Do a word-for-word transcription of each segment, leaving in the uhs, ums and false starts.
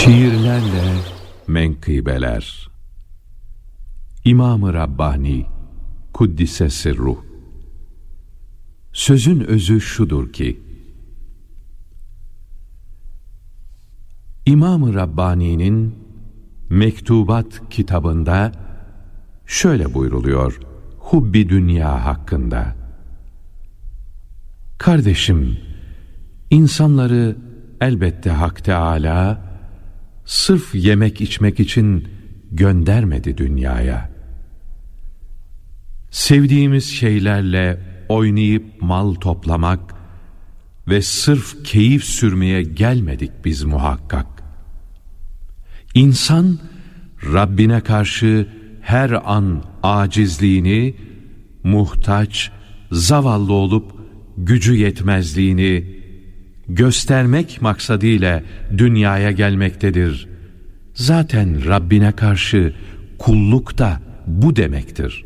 Şiirlerle menkıbeler. İmam-ı Rabbani Kuddise Sirruh. Sözün özü şudur ki, İmam-ı Rabbani'nin Mektubat kitabında şöyle buyruluyor hubbi dünya hakkında: kardeşim, insanları elbette Hak Teâlâ sırf yemek içmek için göndermedi dünyaya. Sevdiğimiz şeylerle oynayıp mal toplamak ve sırf keyif sürmeye gelmedik biz muhakkak. İnsan Rabbine karşı her an acizliğini, muhtaç, zavallı olup gücü yetmezliğini göstermek maksadıyla dünyaya gelmektedir. Zaten Rabbine karşı kulluk da bu demektir.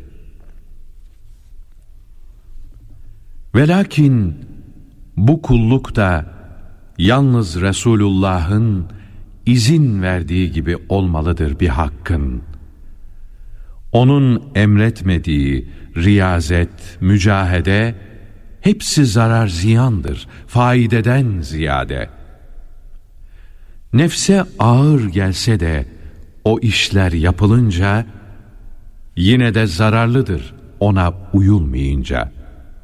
Velakin bu kulluk da yalnız Resulullah'ın izin verdiği gibi olmalıdır bir hakkın. Onun emretmediği riyazet, mücahede hepsi zarar ziyandır, faideden ziyade. Nefse ağır gelse de o işler yapılınca yine de zararlıdır ona uyulmayınca.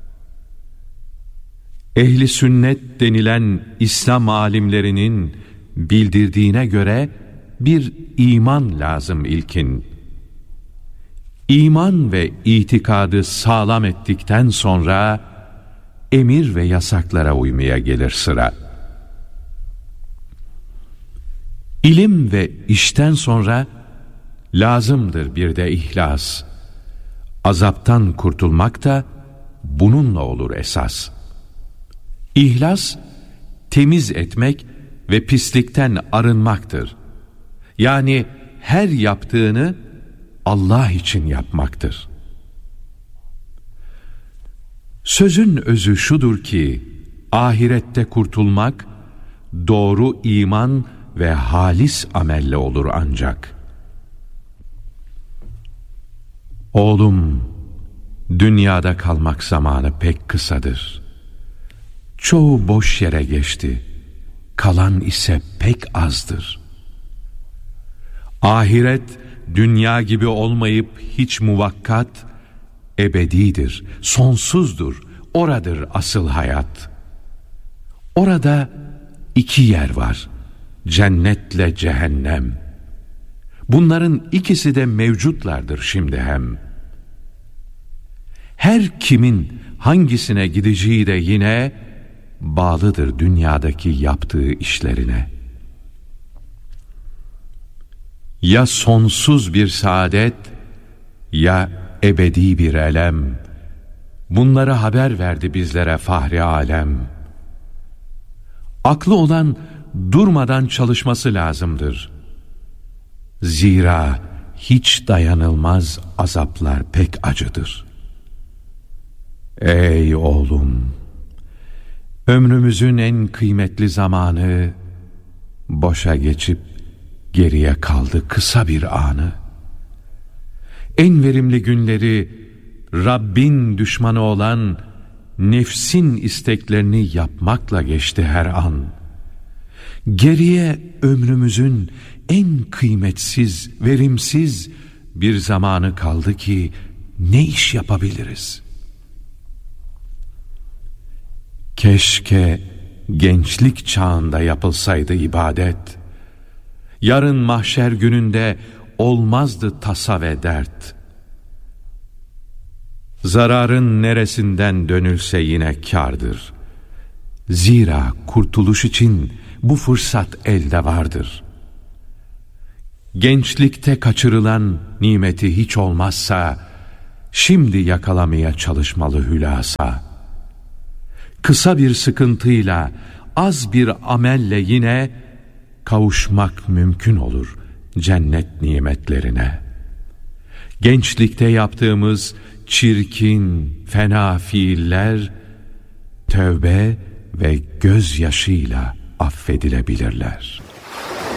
Ehli sünnet denilen İslam alimlerinin bildirdiğine göre bir iman lazım ilkin. İman ve itikadı sağlam ettikten sonra emir ve yasaklara uymaya gelir sıra. İlim ve işten sonra lazımdır bir de ihlas. Azaptan kurtulmak da bununla olur esas. İhlas, temiz etmek ve pislikten arınmaktır. Yani her yaptığını Allah için yapmaktır. Sözün özü şudur ki, ahirette kurtulmak, doğru iman ve halis amelle olur ancak. Oğlum, dünyada kalmak zamanı pek kısadır. Çoğu boş yere geçti, kalan ise pek azdır. Ahiret, dünya gibi olmayıp hiç muvakkat, ebedidir, sonsuzdur, oradır asıl hayat. Orada iki yer var, cennetle cehennem. Bunların ikisi de mevcutlardır şimdi hem. Her kimin hangisine gideceği de yine bağlıdır dünyadaki yaptığı işlerine. Ya sonsuz bir saadet, ya ebedi bir elem. Bunları haber verdi bizlere Fahri Alem. Aklı olan durmadan çalışması lazımdır. Zira hiç dayanılmaz azaplar pek acıdır. Ey oğlum! Ömrümüzün en kıymetli zamanı boşa geçip geriye kaldı kısa bir anı. En verimli günleri Rabbin düşmanı olan nefsin isteklerini yapmakla geçti her an. Geriye ömrümüzün en kıymetsiz, verimsiz bir zamanı kaldı ki ne iş yapabiliriz? Keşke gençlik çağında yapılsaydı ibadet. Yarın mahşer gününde olmazdı tasa ve dert. Zararın neresinden dönülse yine kârdır. Zira kurtuluş için bu fırsat elde vardır. Gençlikte kaçırılan nimeti hiç olmazsa şimdi yakalamaya çalışmalı hülasa. Kısa bir sıkıntıyla, az bir amelle yine kavuşmak mümkün olur cennet nimetlerine. Gençlikte yaptığımız çirkin, fena fiiller tövbe ve gözyaşıyla affedilebilirler.